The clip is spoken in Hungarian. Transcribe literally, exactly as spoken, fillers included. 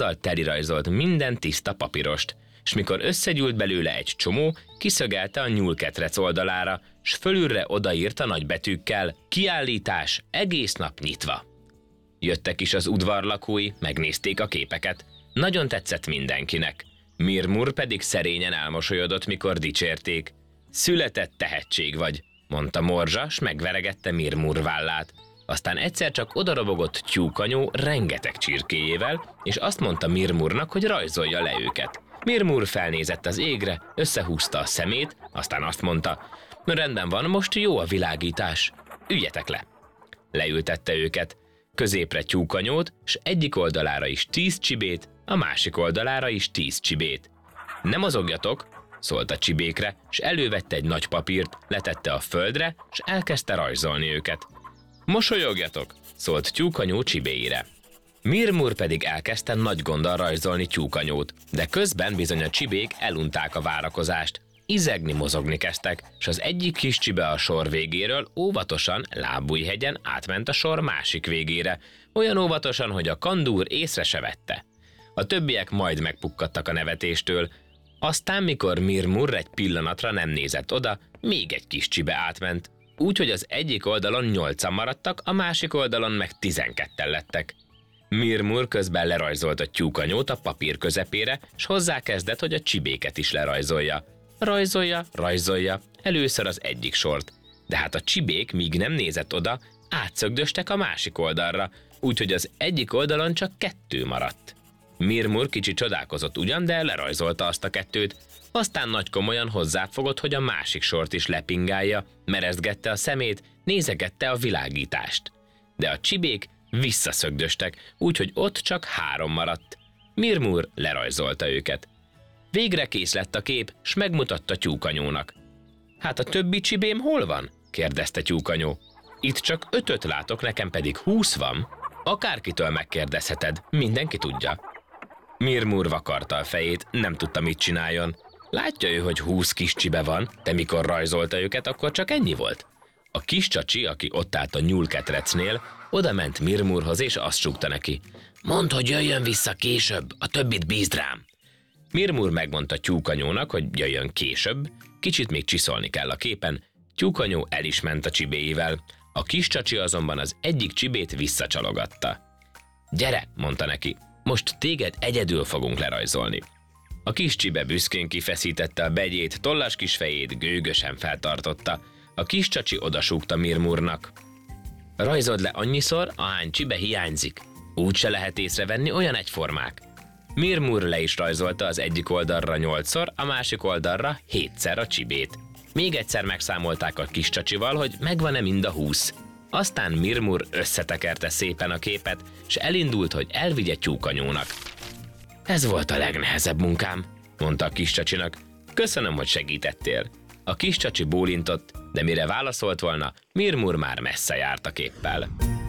Azzal telirajzolt minden tiszta papírost, s mikor összegyűlt belőle egy csomó, kiszögelte a nyúlketrec oldalára, s fölülre odaírta nagy betűkkel: kiállítás egész nap nyitva. Jöttek is az udvar lakói, megnézték a képeket. Nagyon tetszett mindenkinek. Mirmur pedig szerényen elmosolyodott, mikor dicsérték. Született tehetség vagy, mondta Morzsa, s megveregette Mirmur vállát. Aztán egyszer csak odarobogott tyúkanyó rengeteg csirkéjével, és azt mondta Mirmurnak, hogy rajzolja le őket. Mirmur felnézett az égre, összehúzta a szemét, aztán azt mondta: rendben van, most jó a világítás, üljetek le. Leültette őket, középre tyúkanyót, s egyik oldalára is tíz csibét, a másik oldalára is tíz csibét. Ne mozogjatok, szólt a csibékre, s elővette egy nagy papírt, letette a földre, s elkezdte rajzolni őket. Mosolyogjatok, szólt tyúkanyó csibéire. Mirmur pedig elkezdte nagy gonddal rajzolni tyúkanyót, de közben bizony a csibék elunták a várakozást. Izegni, mozogni kezdtek, s az egyik kis csibe a sor végéről óvatosan Lábújhegyen átment a sor másik végére, olyan óvatosan, hogy a kandúr észre se vette. A többiek majd megpukkadtak a nevetéstől. Aztán, mikor Mirmur egy pillanatra nem nézett oda, még egy kis csibe átment, úgyhogy az egyik oldalon nyolcan maradtak, a másik oldalon meg tizenketten lettek. Mirmur közben lerajzolta tyúkanyót a papír közepére, s hozzákezdett, hogy a csibéket is lerajzolja. Rajzolja, rajzolja, először az egyik sort, de hát a csibék, míg nem nézett oda, átszögdöstek a másik oldalra, úgyhogy az egyik oldalon csak kettő maradt. Mirmur kicsit csodálkozott ugyan, de lerajzolta azt a kettőt, aztán nagy komolyan hozzáfogott, hogy a másik sort is lepingálja, merezgette a szemét, nézegette a világítást. De a csibék visszaszögdöstek, úgyhogy ott csak három maradt. Mirmur lerajzolta őket. Végre kész lett a kép, s megmutatta tyúkanyónak. Hát a többi csibém hol van? kérdezte tyúkanyó. Itt csak ötöt látok, nekem pedig húsz van. Akárkitől megkérdezheted, mindenki tudja. Mirmur vakarta a fejét, nem tudta, mit csináljon. Látja ő, hogy húsz kis csibe van, de mikor rajzolta őket, akkor csak ennyi volt. A kis csacsi, aki ott állt a nyúlketrecnél, oda ment Mirmurhoz, és azt súgta neki: mondd, hogy jöjjön vissza később, a többit bízd rám. Mirmur megmondta tyúkanyónak, hogy jöjjön később, kicsit még csiszolni kell a képen. Tyúkanyó el is ment a csibéivel, a kis csacsi azonban az egyik csibét visszacsalogatta. Gyere, mondta neki, most téged egyedül fogunk lerajzolni. A kis csibe büszkén kifeszítette a begyét, tollas kis fejét gőgösen feltartotta. A kis csacsi odasúgta Mirmurnak: rajzold le annyiszor, ahány csibe hiányzik. Úgy se lehet észrevenni, olyan egyformák. Mirmur le is rajzolta az egyik oldalra nyolcszor, a másik oldalra hétszer a csibét. Még egyszer megszámolták a kis csacsival, hogy megvan-e mind a húsz. Aztán Mirmur összetekerte szépen a képet, s elindult, hogy elvigye tyúkanyónak. Ez volt a legnehezebb munkám, mondta a kis csacsinak. Köszönöm, hogy segítettél. A kis csacsi bólintott, de mire válaszolt volna, Mirmur már messze járt a képpel.